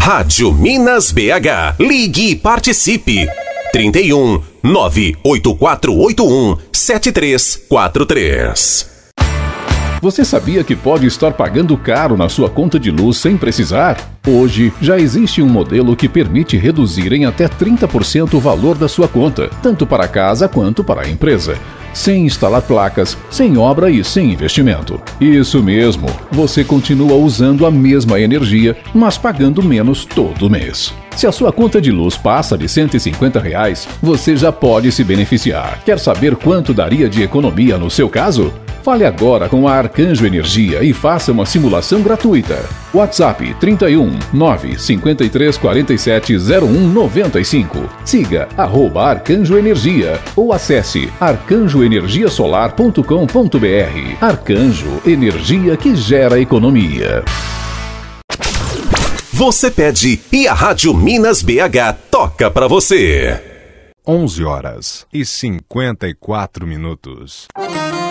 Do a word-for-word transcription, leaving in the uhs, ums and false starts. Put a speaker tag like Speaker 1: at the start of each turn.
Speaker 1: Rádio Minas B H. Ligue e participe. trinta e um, nove oito quatro oito um, sete três quatro três.
Speaker 2: Você sabia que pode estar pagando caro na sua conta de luz sem precisar? Hoje, já existe um modelo que permite reduzir em até trinta por cento o valor da sua conta, tanto para a casa quanto para a empresa, sem instalar placas, sem obra e sem investimento. Isso mesmo, você continua usando a mesma energia, mas pagando menos todo mês. Se a sua conta de luz passa de cento e cinquenta reais, você já pode se beneficiar. Quer saber quanto daria de economia no seu caso? Fale agora com a Arcanjo Energia e faça uma simulação gratuita. WhatsApp trinta e um, nove cinquenta e três quarenta e sete zero um noventa e cinco. Siga arroba Arcanjo Energia ou acesse arcanjo energia solar ponto com ponto br. Arcanjo, energia que gera economia.
Speaker 1: Você pede e a Rádio Minas B H toca pra você.
Speaker 3: onze horas e cinquenta e quatro minutos.